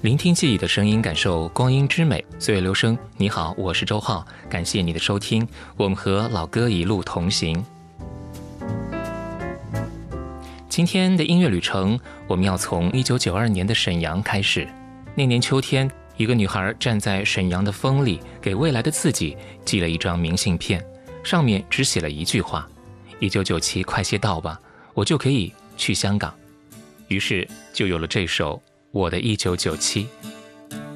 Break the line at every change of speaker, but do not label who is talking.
聆听记忆的声音，感受光阴之美，岁月留声。你好，我是周浩，感谢你的收听，我们和老歌一路同行。今天的音乐旅程，我们要从1992年的沈阳开始。那年秋天，一个女孩站在沈阳的风里，给未来的自己寄了一张明信片，上面只写了一句话：1997快些到吧，我就可以去香港。于是就有了这首我的1997。